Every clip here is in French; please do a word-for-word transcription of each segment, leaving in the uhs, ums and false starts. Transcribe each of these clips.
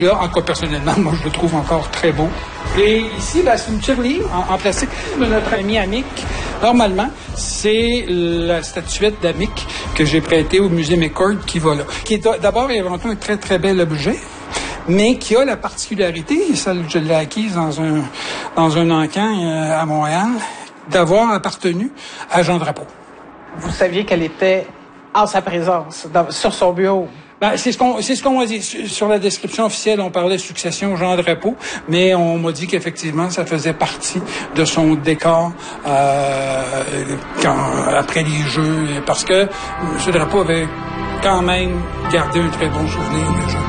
Là, encore personnellement, moi, je le trouve encore très beau. Et ici, ben, c'est une tirelire en, en plastique de notre ami Amick. Normalement, c'est la statuette d'Amick que j'ai prêtée au musée McCord qui va là. Qui est d'abord et avant tout un très, très bel objet, mais qui a la particularité, et ça, je l'ai acquise dans un, dans un encan euh, à Montréal, d'avoir appartenu à Jean Drapeau. Vous saviez qu'elle était en sa présence, dans, sur son bureau? Ben, c'est ce qu'on c'est ce qu'on m'a dit. Sur la description officielle, on parlait succession Jean Drapeau, mais on m'a dit qu'effectivement, ça faisait partie de son décor euh, quand, après les Jeux, parce que M. Drapeau avait quand même gardé un très bon souvenir des Jeux.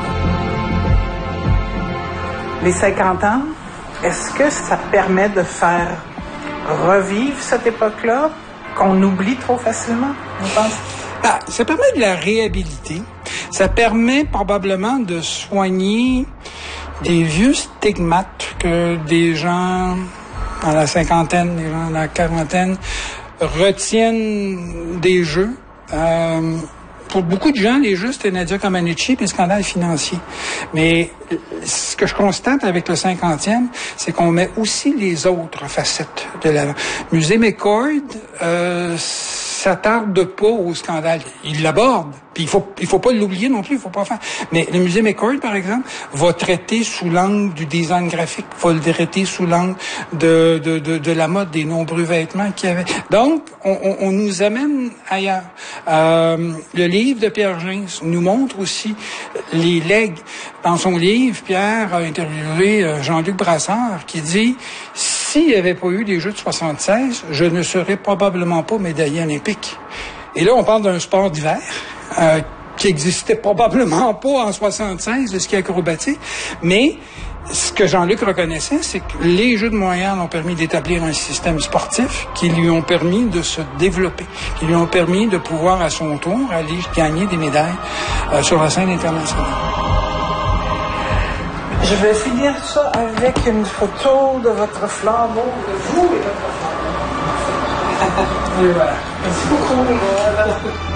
Les cinquante ans, est-ce que ça permet de faire revivre cette époque-là, qu'on oublie trop facilement, vous pensez? Ah, ça permet de la réhabiliter. Ça permet probablement de soigner des vieux stigmates que des gens dans la cinquantaine, des gens dans la quarantaine retiennent des Jeux. Euh, pour beaucoup de gens, les Jeux, c'était Nadia Comaneci et un scandale financier. Mais ce que je constate avec le cinquantième, c'est qu'on met aussi les autres facettes de l'avant. Musée McCord, euh, s'attarde pas au scandale. Il l'aborde. Puis il faut, il faut pas l'oublier non plus, il faut pas faire. Mais le musée McCord, par exemple, va traiter sous l'angle du design graphique, va le traiter sous l'angle de, de, de, de la mode, des nombreux vêtements qu'il y avait. Donc, on, on, on nous amène ailleurs. Euh, le livre de Pierre Gins nous montre aussi les legs. Dans son livre, Pierre a interviewé Jean-Luc Brassard qui dit « S'il n'y avait pas eu les Jeux de soixante-seize, je ne serais probablement pas médaillé olympique. » Et là, on parle d'un sport d'hiver euh, qui existait probablement pas en soixante-seize, le ski acrobatique, mais ce que Jean-Luc reconnaissait, c'est que les Jeux de Montréal ont permis d'établir un système sportif qui lui ont permis de se développer, qui lui ont permis de pouvoir, à son tour, aller gagner des médailles euh, sur la scène internationale. Je vais finir ça avec une photo de votre flambeau, de vous et votre flambeau. Et voilà. Merci beaucoup. Voilà.